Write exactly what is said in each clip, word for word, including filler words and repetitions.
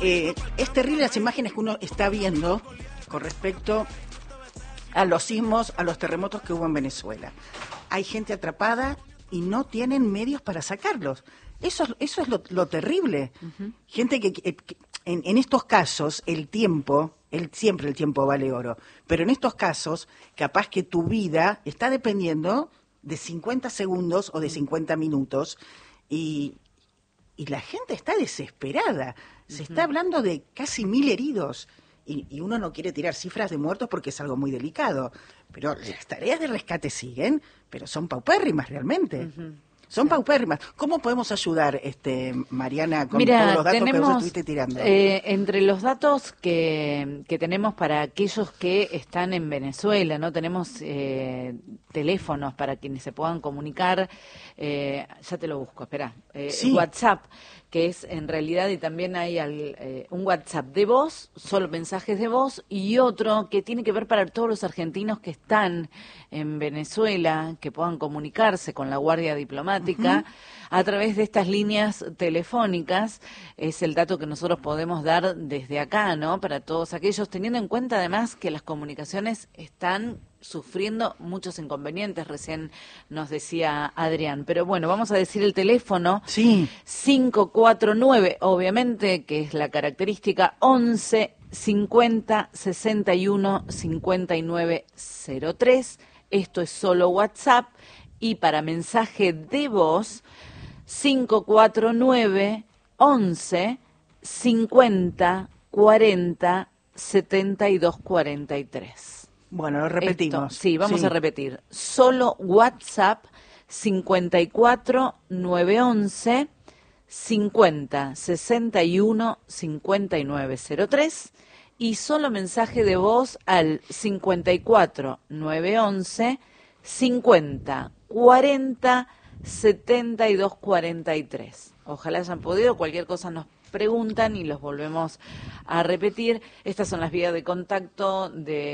Eh, es terrible las imágenes que uno está viendo con respecto a los sismos, a los terremotos que hubo en Venezuela. Hay gente atrapada y no tienen medios para sacarlos. Eso, eso es lo, lo terrible. Uh-huh. Gente que, que, que en, en estos casos el tiempo, el, siempre el tiempo vale oro, pero en estos casos capaz que tu vida está dependiendo de cincuenta segundos o de cincuenta minutos y, y la gente está desesperada. Se uh-huh. está hablando de casi mil heridos. Y, y uno no quiere tirar cifras de muertos porque es algo muy delicado. Pero las tareas de rescate siguen, pero son paupérrimas realmente. Uh-huh. Son sí. paupérrimas. ¿Cómo podemos ayudar, este, Mariana, con Mira, todos los datos tenemos, que vos estuviste tirando? Eh, entre los datos que, que tenemos para aquellos que están en Venezuela, ¿no? Tenemos eh, teléfonos para quienes se puedan comunicar. Eh, ya te lo busco, espera. Eh, sí. WhatsApp, que es en realidad, y también hay al, eh, un WhatsApp de voz, solo mensajes de voz, y otro que tiene que ver para todos los argentinos que están en Venezuela, que puedan comunicarse con la Guardia Diplomática uh-huh. a través de estas líneas telefónicas. Es el dato que nosotros podemos dar desde acá, ¿no? Para todos aquellos, teniendo en cuenta además que las comunicaciones están sufriendo muchos inconvenientes, recién nos decía Adrián. Pero bueno, vamos a decir el teléfono. Sí. cinco cuatro nueve, obviamente, que es la característica, once cincuenta sesenta y uno cincuenta y nueve cero tres. Esto es solo WhatsApp. Y para mensaje de voz, cinco cuatro nueve, once cincuenta cuarenta setenta y dos cuarenta y tres. Bueno, lo repetimos. Esto, sí, vamos sí. a repetir. Solo WhatsApp cincuenta y cuatro nueve once cincuenta sesenta y uno cincuenta y nueve cero tres y solo mensaje de voz al cincuenta y cuatro nueve once cincuenta cuarenta setenta y dos cuarenta y tres. Ojalá hayan podido, cualquier cosa nos preguntan y los volvemos a repetir. Estas son las vías de contacto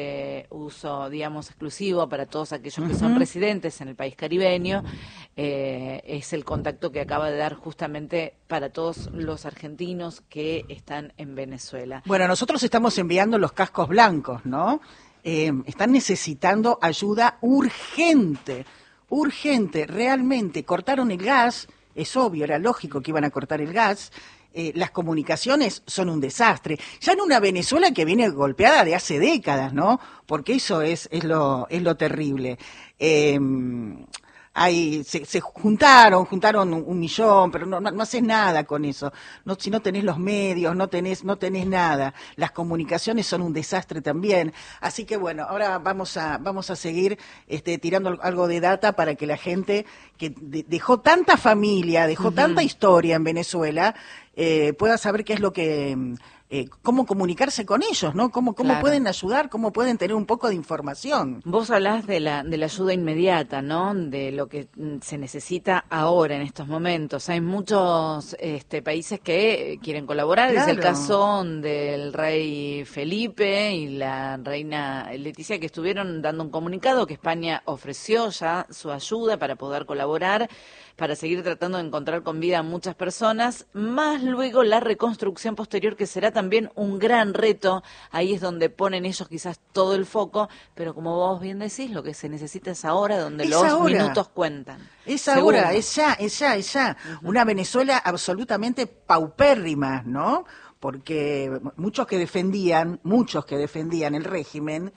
de uso, digamos, exclusivo para todos aquellos uh-huh. que son residentes en el país caribeño. Eh, es el contacto que acaba de dar justamente para todos los argentinos que están en Venezuela. Bueno, nosotros estamos enviando los cascos blancos, ¿no? Eh, están necesitando ayuda urgente, urgente, realmente. Cortaron el gas, es obvio, era lógico que iban a cortar el gas. Eh, las comunicaciones son un desastre. Ya en una Venezuela que viene golpeada de hace décadas, ¿no? Porque eso es, es, lo, es lo terrible. Eh, hay, se, se juntaron, juntaron un, un millón, pero no, no, no haces nada con eso. No, si no tenés los medios, no tenés, no tenés nada. Las comunicaciones son un desastre también. Así que bueno, ahora vamos a, vamos a seguir este, tirando algo de data para que la gente que de, dejó tanta familia, dejó uh-huh. tanta historia en Venezuela, eh, pueda saber qué es lo que... Eh, cómo comunicarse con ellos, ¿no? Cómo, cómo claro. pueden ayudar, cómo pueden tener un poco de información. Vos hablás de la, de la ayuda inmediata, ¿no? De lo que se necesita ahora, en estos momentos. Hay muchos este, países que quieren colaborar. Claro. Es el caso del rey Felipe y la reina Leticia, que estuvieron dando un comunicado que España ofreció ya su ayuda para poder colaborar, para seguir tratando de encontrar con vida a muchas personas, más luego la reconstrucción posterior, que será también un gran reto. Ahí es donde ponen ellos quizás todo el foco, pero como vos bien decís, lo que se necesita es ahora, donde es los ahora. minutos cuentan. Es Seguro. ahora, es ya, es ya, es ya. Uh-huh. Una Venezuela absolutamente paupérrima, ¿no? Porque muchos que defendían, muchos que defendían el régimen,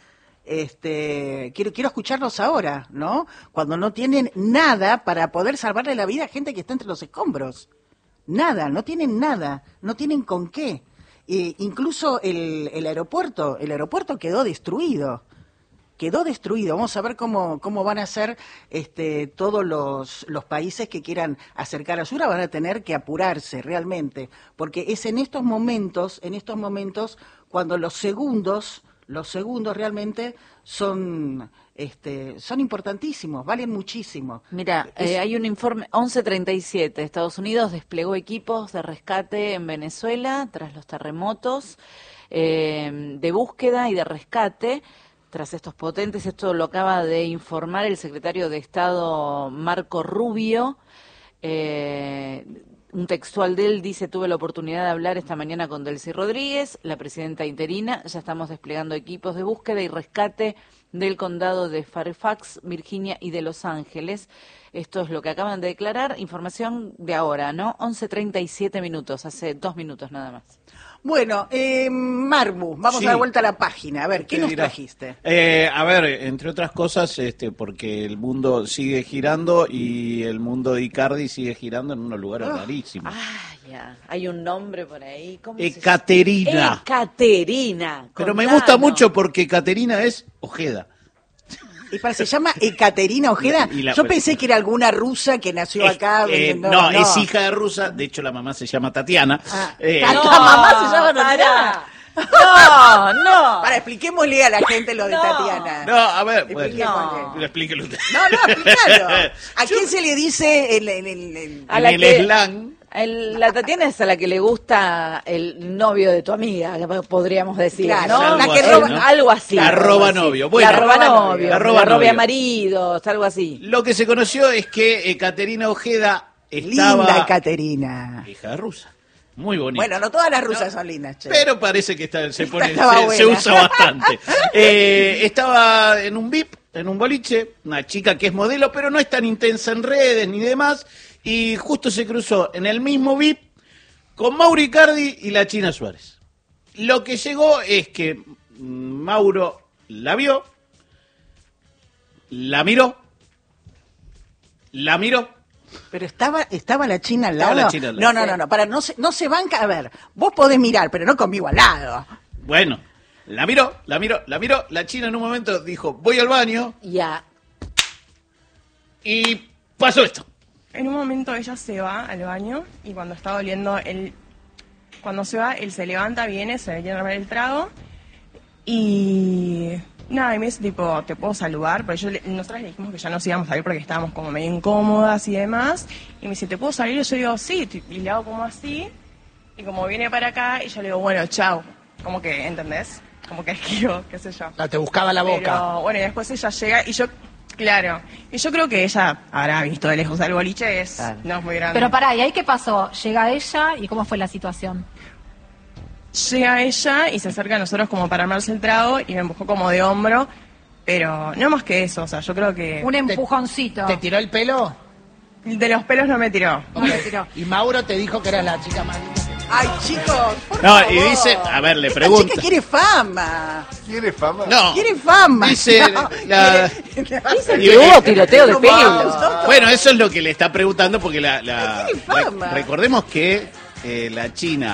Este, quiero, quiero escucharlos ahora, ¿no? Cuando no tienen nada para poder salvarle la vida a gente que está entre los escombros. Nada, no tienen nada, no tienen con qué. Eh, incluso el, el aeropuerto, el aeropuerto quedó destruido. Quedó destruido. Vamos a ver cómo, cómo van a ser este, todos los, los países que quieran acercar ayuda, van a tener que apurarse realmente, porque es en estos momentos, en estos momentos, cuando los segundos Los segundos realmente son este, son importantísimos, valen muchísimo. Mira, es... eh, hay un informe, once treinta y siete, Estados Unidos desplegó equipos de rescate en Venezuela tras los terremotos, eh, de búsqueda y de rescate, tras estos potentes, esto lo acaba de informar el secretario de Estado Marco Rubio. eh, un textual de él dice: tuve la oportunidad de hablar esta mañana con Delcy Rodríguez, la presidenta interina. Ya estamos desplegando equipos de búsqueda y rescate del condado de Fairfax, Virginia y de Los Ángeles. Esto es lo que acaban de declarar. Información de ahora, ¿no? once treinta y siete minutos, hace dos minutos nada más. Bueno, eh, Marbu, vamos Sí. a dar vuelta a la página. A ver, ¿qué ¿Qué nos dirá? trajiste? Eh, a ver, entre otras cosas, este, porque el mundo sigue girando y el mundo de Icardi sigue girando en unos lugares Ah. rarísimos. Ah, ya. Hay un nombre por ahí. ¿Cómo se llama? Ekaterina. Ekaterina. Pero me Contanos. gusta mucho porque Caterina es Ojeda. Y para, ¿se llama Ekaterina Ojeda? Y la- Yo pensé que era alguna rusa que nació Es- acá. eh, no, no, es hija de rusa, de hecho la mamá se llama Tatiana. Ah, Eh, Tati- No, ¿La mamá se llama Tatiana? pará. No, no. Para, expliquémosle a la gente lo de No. Tatiana. no, a ver, bueno, Expliquémosle. No. explíquelo usted. No, no, explícalo. ¿A quién se le dice el, el, el- el- A En la el que- slang. El- la Tatiana es a la que le gusta el novio de tu amiga, podríamos decir, Claro, ¿no? la Algo que así, roba- ¿no? Algo así. La algo roba así. novio. Bueno, la roba la roba novio, novio. la la roba roba novio. maridos, algo así. Lo que se conoció es que eh, Caterina Ojeda Linda estaba... Ekaterina. Hija de rusa. Muy bonita. Bueno, no todas las rusas son lindas, che. Pero parece que está- se, pone, estaba se, se buena. usa bastante. Eh, estaba en un V I P, en un boliche, una chica que es modelo, pero no es tan intensa en redes ni demás, y justo se cruzó en el mismo V I P con Mauro Icardi y la China Suárez. Lo que llegó es que mm, Mauro la vio, la miró, la miró. Pero estaba, estaba la China al Estaba lado. la China al lado. No, no, no, no, para, no se, no se banca. A ver, vos podés mirar, pero no conmigo al lado. Bueno, la miró, la miró, la miró. La China en un momento dijo, voy al baño, Ya. y pasó esto. En un momento ella se va al baño y cuando está oliendo, él, cuando se va, él se levanta, viene, se le quiere armar el trago y nada, y me dice tipo, ¿te puedo saludar? Porque yo le- nosotras le dijimos que ya nos íbamos a ir porque estábamos como medio incómodas y demás. Y me dice, ¿te puedo salir? Y yo digo, sí, y le hago como así. Y como viene para acá, y yo le digo, bueno, chao. Como que, ¿entendés? Como que esquivo, qué sé yo. Ah, te buscaba la boca. Pero bueno, y después ella llega y yo, claro, y yo creo que ella habrá visto de lejos el boliche, es, Claro. no es muy grande. Pero pará, ¿y ahí qué pasó? Llega ella y ¿cómo fue la situación? Llega ella y se acerca a nosotros como para armarse el trago y me empujó como de hombro, pero no más que eso, o sea, yo creo que Un empujoncito. ¿Te tiró el pelo? de los pelos no me tiró. ¿Cómo le tiró? Y Mauro te dijo que era la chica más linda. Ay, chicos, por No, favor. y dice, a ver, le Esta pregunta. chica quiere fama. ¿Quiere fama? No, Quiere fama. dice No, la... quiere- Y- Que hubo tiroteo de No, pelo. vamos. Bueno, eso es lo que le está preguntando porque la... la- Tiene fama. re- recordemos que eh, la China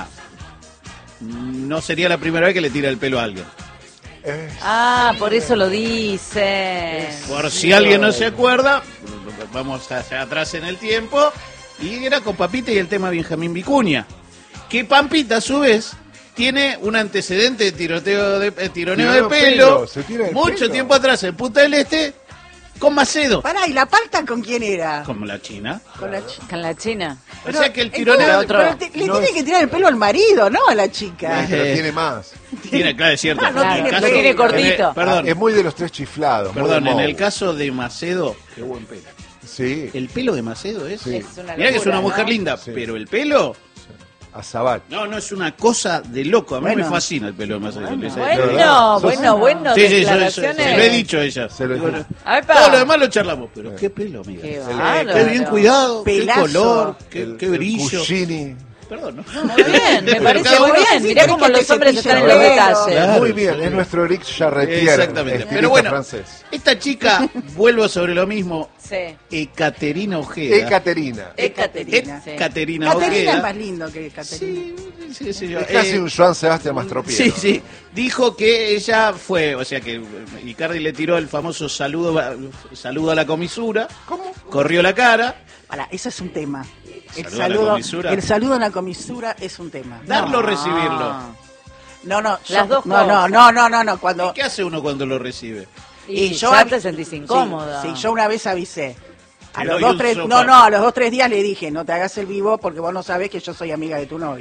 no sería la primera vez que le tira el pelo a alguien. Eh, Ah, por eso lo dice. Por si alguien no se acuerda, vamos hacia atrás en el tiempo, y era con Papita y el tema Benjamín Vicuña. Que Pampita, a su vez, tiene un antecedente de tiroteo de eh, tironeo de Tiró pelo, pelo, se tira el mucho pelo. tiempo atrás en Punta del Este, con Macedo. Pará, ¿y la parta con quién era? Como la China. Con la chica. Con la China. O sea que el Entonces, tironeo... otro- pero te- le no tiene es- que tirar el pelo al marido, ¿no? A la chica. pero Eh. tiene más. Tiene, claro, es cierto. Ah, no En el tiene caso- pelo. Tiene cortito. en el- perdón, Es muy de los tres chiflados. muy perdón, de en el Moe. caso de Macedo, qué buen pelo. Sí, El pelo de Macedo es... Sí. Es una Mirá que es una locura, mujer ¿no? linda, Sí. pero el pelo... Azabache. No, no, es una cosa de loco. A mí Bueno. me fascina el pelo de Macedo. Les- De Bueno, verdad. bueno, bueno, Sí, sí, yo- yo- declaraciones. se lo he dicho a ella. Se lo Digo, dijo. Apa. todo lo demás lo charlamos, pero qué pelo, amiga. Qué Qué, bárbaro. bien cuidado, Pelazo. qué color, qué, El- qué el brillo. Cuscini. Perdón, ¿no? Muy bien, me Pero parece cada muy uno- bien. sí, Mirá tenés cómo que los te hombres cepillo están en el los pelo. detalles. Claro. Muy bien, es nuestro Eric Charretier, Exactamente. estilista Pero bueno, francés. esta chica, vuelvo sobre lo mismo, Sí. Ekaterina Ojeda. Ekaterina. Ekaterina. Sí. Ekaterina Caterina es Ojeda. más lindo que Caterina. Sí, sí, sí, yo- Es casi eh, un Joan Sebastián Mastropiero. Sí, sí. Dijo que ella fue, o sea que Icardi le tiró el famoso saludo, saludo a la comisura. ¿Cómo? Corrió la cara. Para, eso es un tema. El Saludo a la saludo, comisura. el saludo a la comisura es un tema. Darlo o No. recibirlo. No, no, yo- Las dos no, no, cosas. no, no, no, no, cuando ¿Qué hace uno cuando lo recibe? Y, yo ya avi- te sentís sí, incómoda. Sí, yo una vez avisé. A Te los doy dos, un tres, sopapo. no, no, a los dos, tres días le dije, no te hagas el vivo porque vos no sabés que yo soy amiga de tu novia.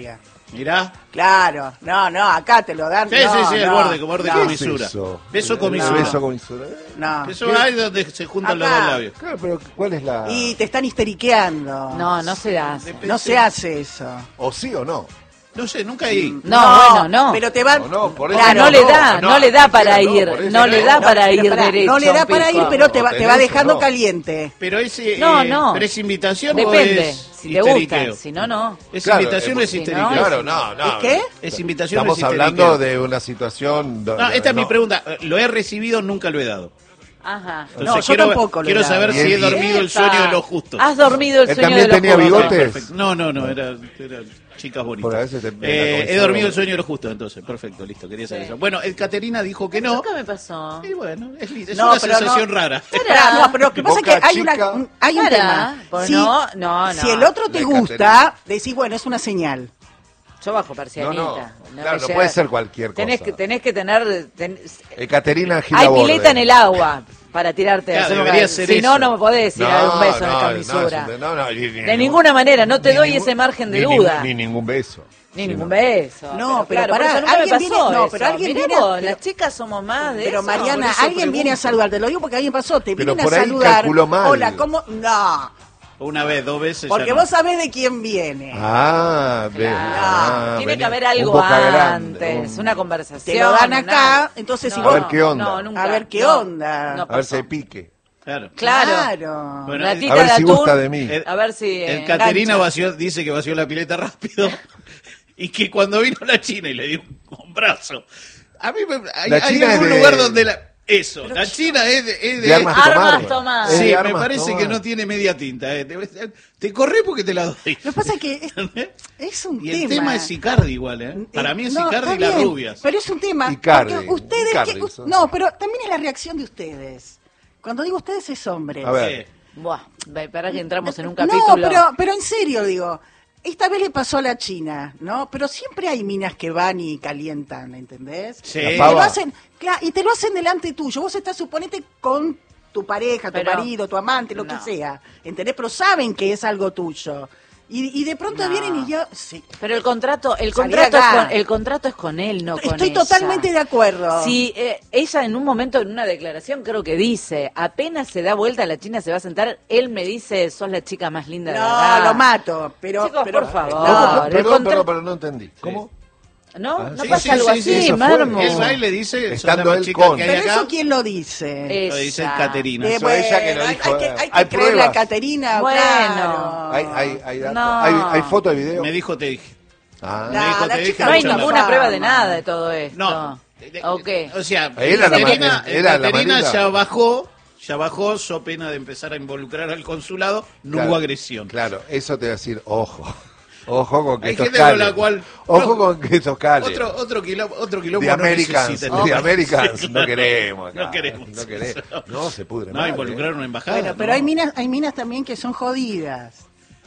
Mirá. Claro, no, no, acá te lo dan. Sí, no, sí, sí, el no, borde, como borde no, ¿Qué con es misura. eso? Beso con El misura. Beso con misura. ¿eh? no. Eso ahí es donde se juntan los Acá. dos labios. Claro, pero ¿cuál es la...? Y te están histeriqueando. No, no se hace. No se hace eso. ¿O sí o no? No sé, nunca hay. No, bueno, no. Pero te van. No, no, por eso Claro, no le da, no, no, le da no, para no, ir, por eso no no. le da No, para pero ir pará, derecho. no le da un para ir, pico. pero te va, te va tenés, dejando no. caliente. Pero ese. No, eh, no. ¿Pero es invitación Depende, o es si te gusta, histeriqueo? si no, no. ¿Es Claro, invitación o eh, es si no, histeriqueo? Claro, no, no. ¿Es qué? Es invitación o es Estamos histeriqueo. hablando de una situación... do- No, esta es mi no. pregunta. Lo he recibido, nunca lo he dado. Ajá. Entonces, No, yo quiero, tampoco lo quiero he dado. saber Y si él- he dormido el sueño de los justos. Has dormido el ¿Él sueño también de los tenía justos. bigotes? Perfecto. No, no, no, era, era chicas bonitas. Porque a veces te- Eh, la he comenzaba- dormido el sueño de los justos, entonces. Perfecto, listo, quería saber Sí. eso. Bueno, el Caterina dijo que no. Nunca me pasó. Y bueno, es, li- es No, una pero no. sensación rara. Pará, no, pero lo que pasa es que Boca hay, una, chica. un- hay un Pará, tema. pues Si, no, no, no. si el otro te La gusta, Caterina. decís, bueno, es una señal. Yo bajo persianita. No, no, me claro, no llega- puede ser cualquier tenés cosa. Que, tenés que tener... ten- Caterina hay Gilaborde. pileta en el agua para tirarte. Claro, a hacer una- debería ser si no, eso. no me podés ir a dar un beso en la camisura. No, no, no, ni- ni de ningún- ninguna manera, no te ni doy ningún- ese margen de ni duda. ningún- Ni ningún beso. Ni Sí, ningún no. beso. No, pero claro, por pará, eso nunca me alguien pasó viene- no, eso. pero alguien Mirá viene a- vos, pero- las chicas somos más de Pero eso. Mariana, por eso alguien viene a pregunto. saludar, te lo digo porque alguien pasó, te Pero vienen por a ahí saludar. calculó mal. Hola, ¿cómo? No, Una vez, dos veces. ya porque no. vos sabés de quién viene. Ah, bien. Claro. Ah, Tiene que venía- haber un algo boca grande, antes, un- una conversación. Te lo dan acá, nada. entonces si No, vos- A ver qué onda. no, nunca. A ver qué No, onda. no A ver pasó. si hay pique. Claro. Claro. Claro. Bueno, Latita A ver de si atún. gusta de mí. El- A ver si. El eh, Caterina engancha. vació, dice que vació la pileta rápido y que cuando vino la China y le dio un brazo. A mí me, hay, La hay China algún es de- lugar donde la... Eso, la China es de... es de- De armas Armas tomar. tomar. Es Sí, de me armas parece tomar. que no tiene media tinta. eh. Te, te corré porque te la doy. Lo que pasa es que es, es un Y tema. el tema es Icardi igual, ¿eh? Para mí es No, Icardi y está las bien, rubias. Pero es un tema. Icardi, porque ustedes. Icardi, que- eso. no, pero también es la reacción de ustedes. Cuando digo ustedes es hombres. A ver. Sí. Buah, para que entramos en un No, capítulo. pero, pero en serio digo. Esta vez le pasó a la China, ¿no? Pero siempre hay minas que van y calientan, ¿entendés? Sí. Y La te pava. lo hacen, claro, y te lo hacen delante tuyo. Vos estás, suponete, con tu pareja, tu Pero- marido, tu amante, lo no. que sea, ¿entendés? Pero saben que es algo tuyo. Y, y de pronto No. vienen y yo, sí. Pero el contrato, el Salí contrato, es acá. con, el contrato es con él, no con Estoy ella. totalmente de acuerdo. Si eh, ella en un momento, en una declaración, creo que dice, apenas se da vuelta la China, se va a sentar, él me dice, sos la chica más linda de la No, edad. lo mato, pero... Chicos, pero- por favor. No, Ahora, el Perdón, contra- perdón, pero no entendí. ¿Cómo? ¿No? Ah, ¿No Sí, pasa sí, algo sí, sí, así, eso fue. Marmo? Él va y le dice, sos Estando la más él chica con- que hay pero acá. eso ¿quién lo dice? Lo dice Esa. Caterina. Eh, Eso ella que lo hay- dijo, Hay que, eh. hay que Hay creerle a pruebas. Caterina, Bueno. claro. ¿Hay, hay, hay, datos? No. ¿Hay, hay foto de video? Me dijo, te dije. Ah. No, Me dijo, la te dije, chica No hay mucha la ninguna fama. prueba de nada de todo esto. No. ¿O qué? O sea, Era la Caterina, ma- era la Caterina manera. ya bajó, ya bajó, so pena de empezar a involucrar al consulado, no Claro, hubo agresión. Claro, eso te va a decir, ojo. Ojo con que Hay estos gente con calen. la cual- Ojo no. con que estos calen. Otro, otro quilombo, otro quilombo De no Americans, necesita. de Americans, Sí, no claro. queremos. acá, No queremos. No queremos. No, se pudre No, mal, involucrar ¿eh? una embajada. Bueno, pero no. hay minas, hay minas también que son jodidas.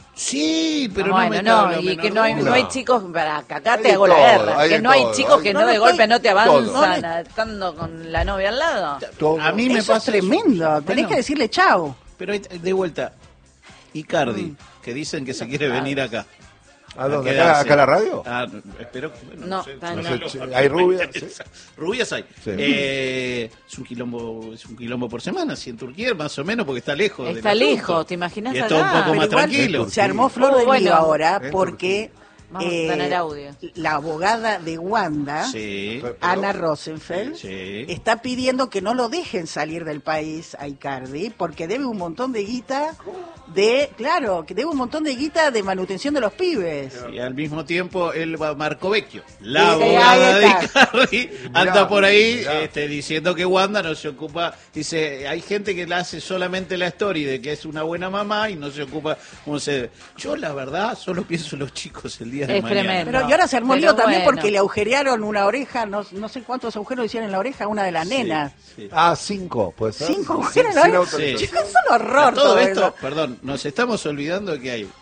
Sí, pero no bueno, me no, cabe la y menor que no hay, duda. no hay chicos, para que acá Hay te de hago la todo, guerra, hay que de no hay todo. chicos que No, no, no de estoy- golpe no te todo. avanzan No a- estando con la novia al lado. Todo. A mí me Eso es pasa tremendo. eso. Tenés Bueno, que decirle chau. Pero hay- de vuelta, Icardi, Mm. que dicen que se quiere venir acá. ¿A dónde? quedarse. ¿Acá, acá a la radio? Ah, espero que... bueno, No, sé, está No no. sé, ¿hay rubias? Sí. Rubias hay. Sí. Eh, es un quilombo, es un quilombo por semana, si en Turquía más o menos, porque está lejos. del Está asunto. lejos, ¿te imaginas Y es todo un allá? poco Pero más igual tranquilo. se armó flor Oh, de bueno. lío ahora Es porque Vamos a tener audio. la abogada de Wanda, Sí, Pero- Ana Rosenfeld, sí. está pidiendo que no lo dejen salir del país a Icardi porque debe un montón de guita de, claro, que debe un montón de guita de manutención de los pibes. Y al mismo tiempo, él va Marco Vecchio, la Sí, abogada ahí de está. Icardi, anda por ahí mirá. este, diciendo que Wanda no se ocupa. Dice, hay gente que le hace solamente la story de que es una buena mamá y no se ocupa. Cómo se... Yo, la verdad, solo pienso en los chicos el día de Es mañana. tremendo. Pero y ahora se armó Pero lío también bueno. porque le agujerearon una oreja, no, no sé cuántos agujeros hicieron en la oreja a una de las nenas. Sí. Ah, cinco, puede ser. Cinco Sin- agujeros en la sin oreja. autorización. Chicos, es un horror todo todo esto, eso. perdón, nos estamos olvidando de que hay. tal,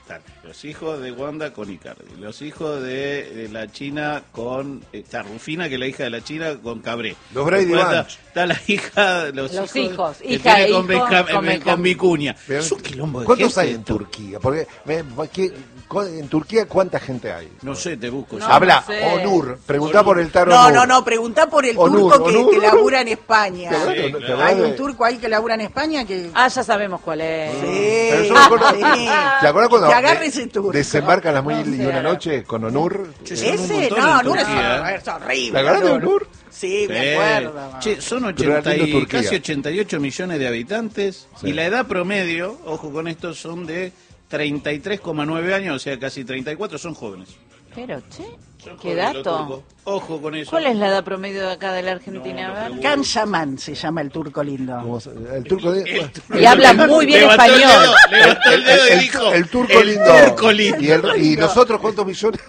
Los hijos de Wanda con Icardi. Los hijos de, de la China con... Está Rufina, que es la hija de la China, con Cabré. Los Brady Después está, Bunch. está la hija... Los, Los hijos, hijos, que hija tiene e con, hijo Benjam- con eh, Benjam- con Vicuña. Pero, Es un quilombo de ¿cuántos gente hay en esto. Turquía? Porque me- ¿qué- cu- en Turquía ¿cuánta gente hay? No sé, te busco. No, yo. Habla, sé. Onur. Preguntá Onur. por el Taro No, Onur. no, no, preguntá por el Onur, turco que, Onur. que labura en España. ¿Te acordás? Sí, ¿Te claro. acordás Hay de- un turco ahí que labura en España que... Ah, ya sabemos cuál es. Sí, Pero yo me acuerdo- sí. ¿Te acuerdas cuando Que agarre de- ese turco. desembarcan las mil No y sé, una ahora. noche con Onur? Che, son un Ese, montón no, en Nur es, Turquía, ¿eh? es horrible. ¿Te acordás de Nur. Onur? Sí, me Sí. acuerdo. Che, son Pero era ochenta y, lindo Turquía. casi ochenta y ocho millones de habitantes Sí. y la edad promedio, ojo con esto, son de treinta y tres coma nueve años, o sea, casi treinta y cuatro, son jóvenes. Pero, che, Son qué jóvenes los dato. turcos. Ojo con eso. ¿Cuál es la edad promedio de acá de la Argentina? No, A ver. no, Can Yaman se llama el turco lindo. ¿Cómo se- El turco de... El- Y habla muy bien Levantó el español. dedo, levantó el dedo y el, dijo, el turco el lindo. turco lindo. ¿Y, el- y nosotros cuántos millones?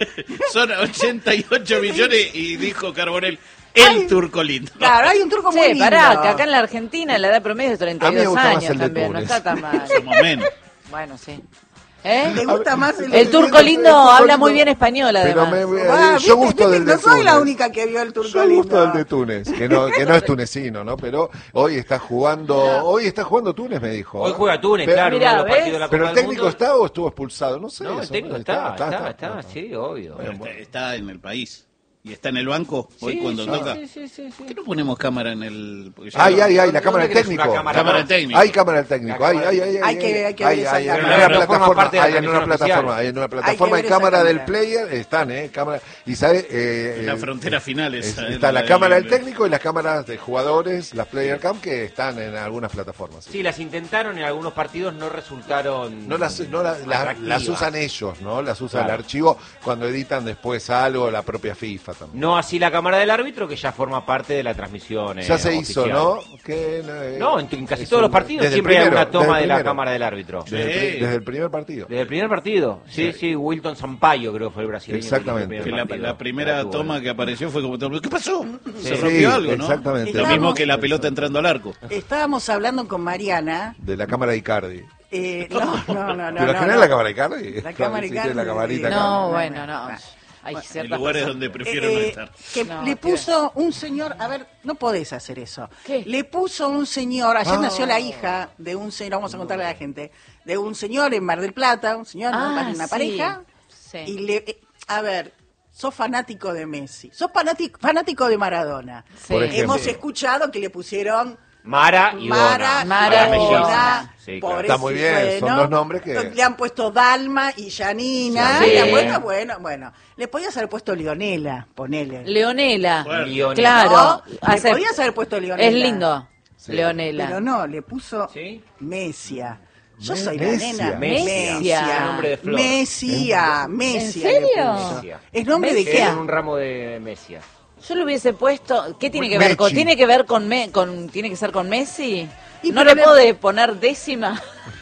Son ochenta y ocho millones y dijo Carbonell, el Ay. turco lindo. Claro, hay un turco muy Che, lindo. pará, que acá en la Argentina la edad promedio es treinta A mí y me dos gusta más años el de también, no Túnez. está tan mal. Somos menos. Bueno, sí. ¿Eh? ¿Te gusta más el, El turco el lindo turco habla lindo. muy bien español, Pero además. me, Ah, yo viste, gusto viste, del de no soy la Túnez. única que vio el turco Yo lindo. gusto del de Túnez, que no, que no es tunecino, ¿no? Pero hoy está jugando, hoy está jugando Túnez, me dijo. Hoy juega Túnez, Pero- claro, Mirá, uno de los ¿ves? partidos de la Pero Copa el del técnico Mundo. está o estuvo expulsado, no sé. No, el eso, técnico está, está, está, sí, obvio. Está, está en el país. Y está en el banco hoy Sí, cuando sí, toca. sí, sí, sí, sí. ¿Por qué no ponemos cámara en el...? porque ya Ay, no- ay, ay, la ¿Dónde cámara del querés una técnico. cámara? Cámara del técnico. Hay cámara del técnico. Hay, hay, hay, Hay que- hay que ver esa hay, cámara. en una Pero no forma plataforma, parte de la hay en una transmisión plataforma, oficial. hay en una Hay que plataforma, hay ver esa cámara del cámara. player, están, eh, cámara, y sabe, eh, En la eh, frontera final es- esa, eh, está la del- cámara del técnico y las cámaras de jugadores, las player cam que están en algunas plataformas. Sí, las intentaron en algunos partidos, no resultaron. No las, no la- la- atractivas. las usan ellos, ¿no? Las usa Claro. el archivo cuando editan después algo, la propia FIFA también. No así la cámara del árbitro, que ya forma parte de la transmisión. eh, Ya se hizo, oficial. ¿no? Que, eh, No, en, en casi es todos un- los partidos desde el siempre hay primero, una toma desde el de la primero. cámara del árbitro. Desde, el, Sí. pri- desde el primer partido. Desde el primer partido. Sí, sí, Wilton Sampaio creo que fue el brasileño. Exactamente. Que el la, primer partido. la primera La tuvo, toma ¿no? que apareció fue como todo el mundo, ¿qué pasó? Se Sí, rompió algo, ¿no? exactamente. Lo mismo Estamos- que la pelota entrando al arco. Estábamos hablando con Mariana. De la cámara de Icardi. Eh, no, no, no, no. ¿Pero no, quién no. es la cámara de Icardi? La cámara de Sí, Icardi. la camarita acá. No, no, bueno, no. no. Hay En ciertas lugares personas- donde prefiero no Eh, estar. que No, le tío. puso un señor, a ver, no podés hacer eso. ¿Qué? Le puso un señor, ayer Ah. nació la hija de un señor, vamos a contarle a la gente, de un señor en Mar del Plata, un señor, ¿no? Ah, una sí. pareja, Sí. y le, eh, a ver, sos fanático de Messi, sos fanático, fanático de Maradona. Sí. Por ejemplo. Hemos escuchado que le pusieron Mara y Mara, Dona. Mara Para y mellizas. Dona. Sí, pobre claro. Está muy bien, bueno. son dos nombres que- Le han puesto Dalma y Janina. Sí. Le han puesto, bueno, bueno. Le podías haber puesto Leonela, ponele. Leonela. Bueno. Leonela. Claro. ¿No? Le hace- podías haber puesto Leonela. Es lindo. Sí. Leonela. Pero no, le puso ¿Sí? Mesia. Yo Me- soy Mesia. la nena. Mesia. Mesia. Nombre de flor. Mesia, Mesia. ¿En le serio? puso. Mesia. ¿Es nombre de Mesia. qué? Es un ramo de Mesia. Yo le hubiese puesto. ¿Qué tiene que ver con? Mechi. ¿Tiene que ver con, me, con tiene que ser con Messi? Y ¿No pero le le- puedo poner décima?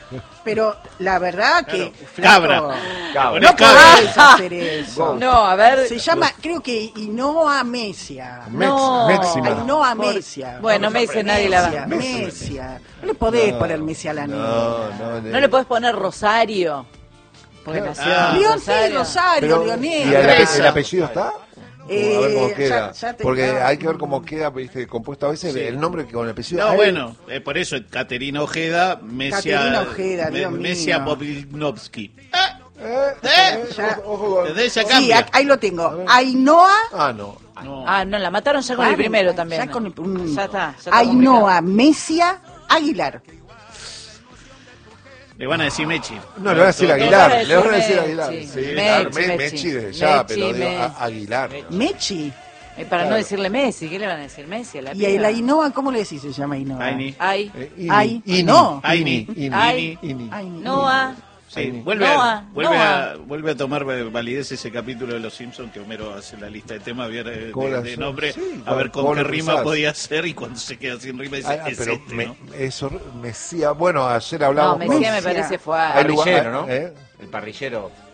Pero la verdad que... Cabra. flaco, Cabra. No Cabra. podés hacer eso. No, a ver. Se llama, creo que Inoa Mesia. Mex- No. Méxima. Ainhoa Por- Mesia. Bueno, Messi nadie la va. Mesia, Mesia. No le podés poner Mesia a la nena. No, no, ¿No le podés poner Rosario? Porque nació Ah. en León, sí, Rosario, Pero, ¿y Leonel. el, ape- Esa. el apellido está? Eh, a ver cómo ya- queda. ya te- Porque no. hay que ver cómo queda, viste, compuesto a veces Sí. el nombre que con el apellido. No, Ay, bueno, eh, por eso Caterina Ojeda, Mesia, Caterina Ojeda, Me- Dios mío. Mesia Poblinovsky. Eh, ¿Eh? eh, Ya. ojo, ojo con- Desde ella Sí, cambia. a- ahí lo tengo. Ainhoa. Ah, no. No. Ah, no, la mataron ya con el Vale, primero también. Ya con el, un- Ya está. Ya está Ainhoa Mesia Aguilar. Le van a decir Mechi. No, le van a decir Todo- Aguilar. Mechi, Le van a decir Aguilar. Mechi. Sí, Mechi, claro, Me- Mechi. Mechi desde ya, Mechi, pero digo, Me- a- Aguilar. Mechi. Eh, para Claro. no decirle Messi, ¿qué le van a decir Messi a la Y a piba? la Ainhoa, ¿cómo le decís se llama Ainhoa? Aini. Ay, Eh, Ini, Ay, Ini, no. Ini, Ini, Ay. Ini. Ay, Noah. Sí, Aini. vuelve, Noah, a, vuelve, Noah. a, vuelve a tomar validez ese capítulo de Los Simpsons que Homero hace la lista de temas de, de- ¿Cómo la de hace? nombre, Sí, a ver con ¿cómo qué lo rima usás? podía ser y cuando se queda sin rima dice, Ah, ah, es pero este, me- ¿no? eso, Mesía, bueno, ayer No, hablábamos Messi me Messi. parece fue. Hay lugar- Parrillero, ¿no? ¿eh? El parrillero.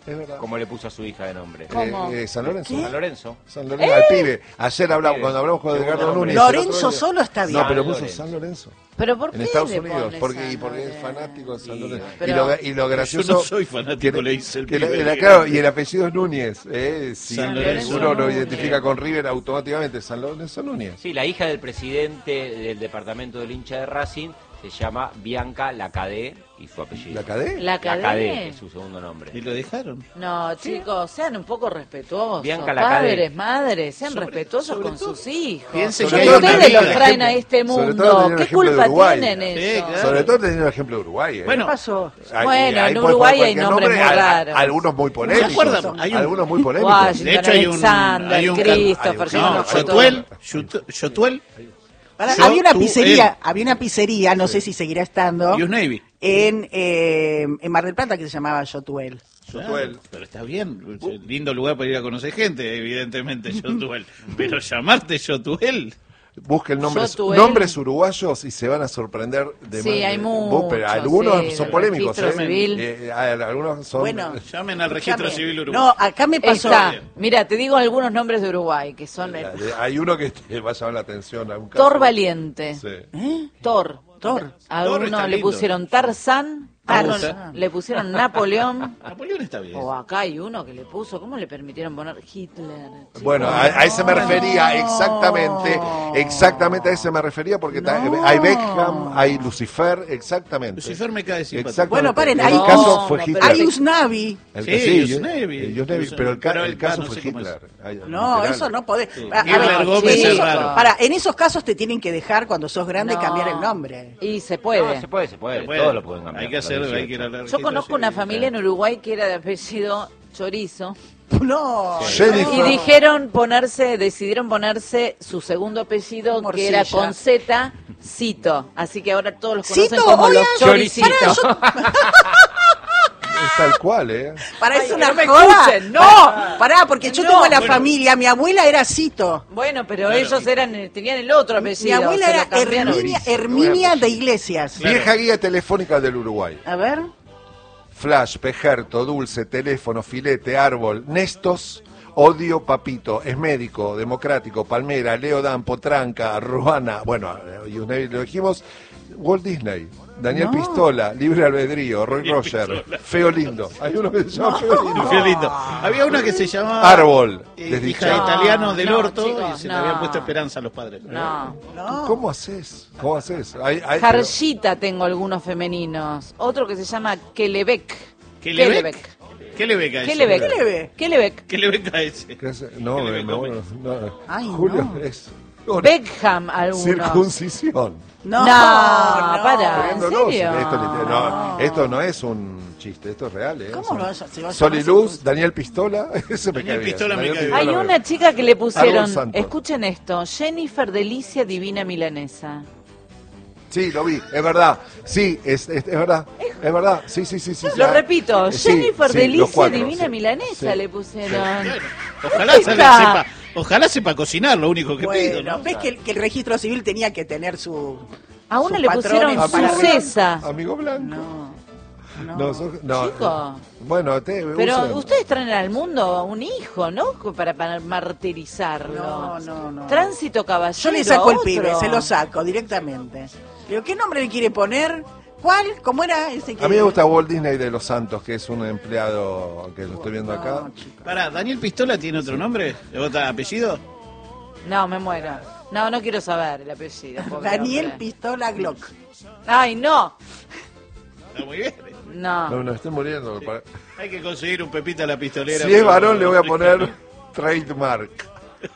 Es verdad. Como le puso a su hija de nombre. ¿Cómo? Eh, eh, San Lorenzo. San Lorenzo. San Lorenzo, al pibe. Ayer hablamos, Pibe. cuando hablamos con Qué Edgardo buen Núñez. nombre. el Lorenzo otro día- solo está bien. No, pero San puso Lorenzo. San Lorenzo. ¿Pero por qué En Estados le Unidos, pones porque, y San porque es Lorenzo? fanático de San Y- Lorenzo. Pero- y, lo, y lo gracioso. Yo no soy fanático, que- le dice el que la- pibe. la- claro, y el apellido es Núñez. Eh, si San Lorenzo uno lo Núñez. identifica con River automáticamente, San Lorenzo Núñez. Sí, la hija del presidente del departamento del hincha de Racing se llama Bianca Lacadé y su apellido. ¿La cadena? ¿La cadena? Lacadé es su segundo nombre. Y lo dejaron. No, chicos, sean un poco respetuosos. Bianca Lacadé. Padres, madres, sean Sobre- respetuosos sobre con todo. sus hijos. Piensen que Que hay una ustedes amiga. los traen a este Sobre todo mundo. teniendo el ¿Qué ejemplo de culpa Uruguay. tienen Sí, eso? claro. Sobre todo teniendo el ejemplo de Uruguay. ¿eh? ¿Qué Bueno, pasó? Hay- Bueno, ahí en puede Uruguay poner hay cualquier nombres nombre, muy a- a- raros. Algunos muy polémicos. ¿Se acuerdan? Hay un- Algunos muy polémicos. Washington, De hecho, hay un- Alexander, hay un- Christopher, hay un- yo no No, los conozco. Yotuel. Yotu- Yotuel. Pará, Yo, había una tú, pizzería, él. había una pizzería, no sé si seguirá estando, Y un Navy. en, eh, en Mar del Plata que se llamaba Yotuel. Claro, pero está bien. Lindo lugar para ir a conocer gente, evidentemente, Yotuel. Pero llamarte Yotuel. Busquen nombres, Yotuel. nombres uruguayos y se van a sorprender de Sí, más- hay Vos, muchos, pero algunos sí, son del polémicos. registro ¿eh? civil. Eh, hay- algunos son. Bueno, Llamen al registro Escúchame. civil uruguayo. No, acá me pasó. Está. Mira, te digo algunos nombres de Uruguay, que son La- el de- hay uno que te va a llamar la atención. algún caso. Thor Valiente. Sí. ¿Eh? Thor. Thor. A Thor uno está le lindo. pusieron Tarzán, a uno Tarzán. le pusieron Napoleón, Napoleón está bien. o acá hay uno que le puso, ¿cómo le permitieron poner Hitler? Chicos? Bueno, a, a ese me refería exactamente, exactamente a ese me refería porque ta- No. hay Beckham, hay Lucifer, exactamente. Lucifer me cae simpático. Exactamente. Bueno, paren, el hay- caso No, fue no, Hitler. pero- Hay Usnavi. El Sí, que sí, Yusnevi. el Yusnevi, pero el, ca- Pero el el- caso no fue sé cómo es. Hitler. Ay, No, literal. eso no podés. Sí. A- a Hitler ver, Gómez en es esos- raro. Para, en esos casos te tienen que dejar cuando sos grande No. cambiar el nombre. Y se puede. No, se puede, se puede. Se puede. Todo lo pueden cambiar. Hay que hacer, hay que ir al Yo registro conozco una civil. familia en Uruguay que era de apellido Chorizo No. Jennifer. y dijeron ponerse, decidieron ponerse su segundo apellido que era Morcilla. con Z, Cito. Así que ahora todos los conocen Cito, como oigan, los choricitos. Es tal cual, ¿eh? Para Ay, eso una no me joda. escuchen, no. Pará, porque yo No, tengo la bueno. familia, mi abuela era Cito. Bueno, pero Claro. ellos eran tenían el otro Mi apellido. abuela se lo era cambiaron. Herminia, Herminia de Iglesias. Claro. Vieja guía telefónica del Uruguay. A ver. Flash, Pejerto, Dulce, Teléfono, Filete, Árbol, Nestos, Odio, Papito, Es Médico, Democrático, Palmera, Leo Dan, Potranca, Ruana, bueno, y una vez lo dijimos, Walt Disney, Daniel No. Pistola, Libre Albedrío, Roy Daniel Roger, Pistola. Feo Lindo. Hay uno que se llama Feo Lindo. Qué lindo. Había una que se llamaba Árbol, eh, desdichado. hija de italiano del No, orto chicos, y se le no. habían puesto esperanza a los padres. No. No. ¿Cómo haces? ¿Cómo haces? Hay, hay- Jarllita tengo algunos femeninos. Otro que se llama Kelebek. ¿Qué le ve? ¿Qué le ve a ese? Kelebek. ¿Qué le ve? Kelebek. ¿Qué le ve a ese? ¿Qué hace? No, ¿Qué le me- ve, me- come? no, Ay, Julio, no. es Beckham algunos. circuncisión. No, No, para. Riéndonos, ¿En serio? Esto, literal- no, esto no es un chiste, esto es real. ¿eh? ¿Cómo Son- lo vas a- se va a Sol y llamar Luz, circun- Daniel Pistola, ese me Daniel cae bien. Pistola me Daniel cae bien. Hay Pistola una chica que le pusieron, Árbol Santo. escuchen esto, Jennifer Delicia Divina Milanesa. Sí, lo vi, es verdad. Sí, es, es, es verdad. Es verdad. Sí, sí, sí. sí Lo sí. repito, Sí, Jennifer sí, Delicia los cuatro, Divina sí. Milanesa Sí. le pusieron. Bueno, ojalá ¿Dónde se está? sepa, ojalá sepa cocinar, lo único que pido, Bueno, ¿no? ves que el, que el registro civil tenía que tener su. A uno sus le patrones pusieron para- Sucesa. Amigo blanco. No. No. No, sos- no, Chico. Bueno, te, Pero usan- ustedes traen al mundo un hijo, ¿no? Para, para martirizarlo. No, no, no. Tránsito caballero. Yo le saco el otro. pibe, se lo saco directamente. Le digo, ¿qué nombre le quiere poner? ¿Cuál? ¿Cómo era ese que.? A mí me gusta Walt Disney de los Santos, que es un empleado que lo estoy viendo acá. No, chico. Pará, ¿Daniel Pistola tiene otro nombre? ¿Otro apellido? No, me muero. No, no quiero saber el apellido. pobre Daniel hombre. Pistola Glock. Ay, no. Está muy bien. No. No, no, estoy muriendo. Hay que conseguir un Pepita a la pistolera. Si es pero- varón, le voy a poner trademark.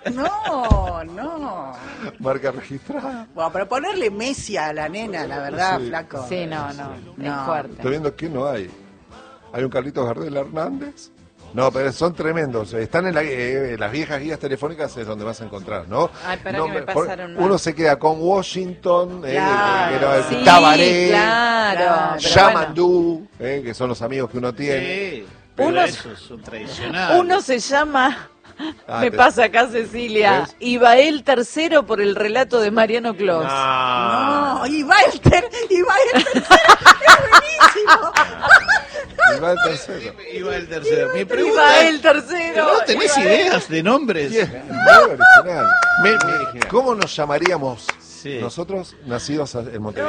No, no. Marca registrada. Bueno, pero ponerle Messi a la nena, la verdad, Sí. flaco. Sí, no, no. No. Es Estoy fuerte. viendo que no hay. Hay un Carlitos Gardel Hernández. No, pero son tremendos. Están en, la- eh, en las viejas guías telefónicas, es donde vas a encontrar, ¿no? Ay, esperá No, que me por- pasaron más. Uno se queda con Washington, eh, Claro. que era Sí, Tabaré, claro. Claro. pero Yamandú, eh, que son los amigos que uno tiene. Sí, pero Unos- esos son tradicionales. Uno se llama, Ah, me te- pasa acá Cecilia, ¿Ves? Ibael tercero por el relato de Mariano Clos. No. No, y Walter, y Walter, es buenísimo. Iba el tercero. Iba el tercero. Mi Iba pregunta el es, tercero. ¿no tenés ideas de nombres? Y es muy original. Me- me- ¿Cómo nos llamaríamos Sí. nosotros nacidos en Montevideo?